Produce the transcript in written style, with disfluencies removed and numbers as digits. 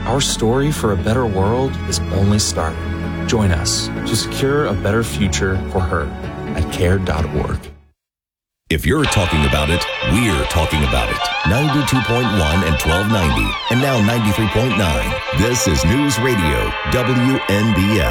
Our story for a better world is only starting. Join us to secure a better future for her at care.org. If you're talking about it, we're talking about it. 92.1 and 1290, and now 93.9. This is News Radio, WNBF.